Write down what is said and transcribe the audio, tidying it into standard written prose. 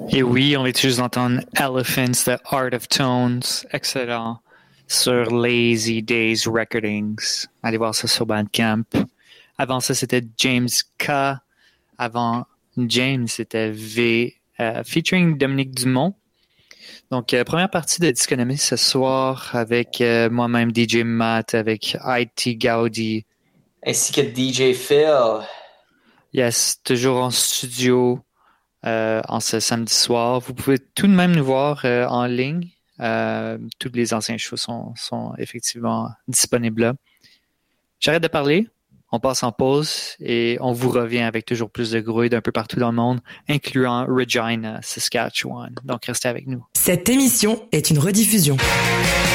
Et oui, on va juste entendre Elephants, The Art of Tones, excellent, sur Lazy Days Recordings. Allez voir ça sur Bandcamp. Avant ça, c'était James K. Avant James, c'était V, featuring Dominique Dumont. Donc, première partie de Disconomie ce soir avec moi-même, DJ Matt, avec IT Gaudi. Ainsi que DJ Phil. Yes, toujours en studio en ce samedi soir. Vous pouvez tout de même nous voir en ligne. Tous les anciens shows sont effectivement disponibles là. J'arrête de parler. On passe en pause et on vous revient avec toujours plus de grouilles d'un peu partout dans le monde, incluant Regina, Saskatchewan. Donc, restez avec nous. Cette émission est une rediffusion.